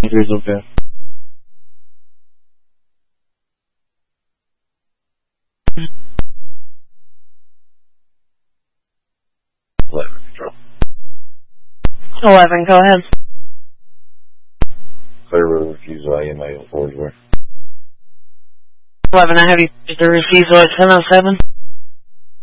Here's okay. Control. 11, go ahead. Clear road refusal, IMA 4 where? 11, I have you the refusal at 10:07.